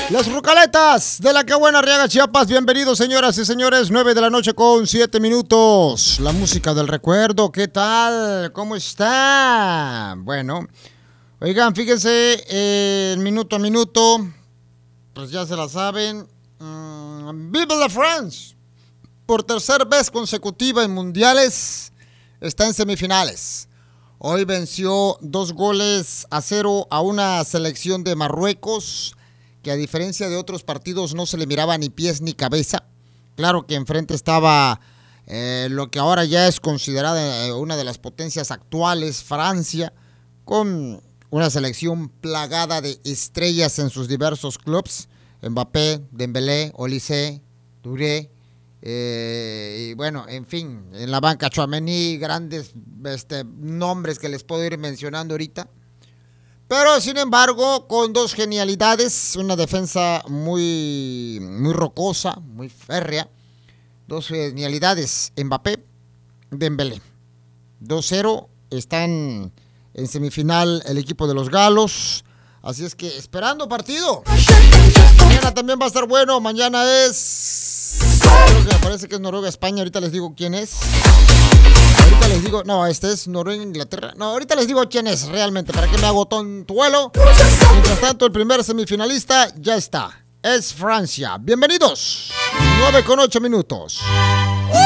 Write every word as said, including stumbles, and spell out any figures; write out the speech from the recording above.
Las Rucaletas de la Que Buena Arriaga, Chiapas. Bienvenidos, señoras y señores. nueve de la noche con siete minutos. La música del recuerdo. ¿Qué tal? ¿Cómo está? Bueno, oigan, fíjense, eh, minuto a minuto, pues ya se la saben. Mm, ¡Vive la France! Por tercera vez consecutiva en mundiales, está en semifinales. Hoy venció dos goles a cero a una selección de Marruecos, que a diferencia de otros partidos no se le miraba ni pies ni cabeza. Claro que enfrente estaba eh, lo que ahora ya es considerada una de las potencias actuales, Francia, con una selección plagada de estrellas en sus diversos clubes. Mbappé, Dembélé, Olise, Touré, eh, y bueno, en fin, en la banca Tchouaméni, grandes este, nombres que les puedo ir mencionando ahorita. Pero, sin embargo, con dos genialidades, una defensa muy, muy rocosa, muy férrea. Dos genialidades, Mbappé, Dembélé. dos cero, están en semifinal el equipo de los galos. Así es que, esperando partido. Mañana también va a estar bueno, mañana es... Creo que me parece que es Noruega-España, ahorita les digo quién es. Ahorita les digo, no, este es Noruega-Inglaterra. No, ahorita les digo quién es realmente, para que me hago tontuelo. Mientras tanto, el primer semifinalista ya está. Es Francia. Bienvenidos. nueve con ocho minutos.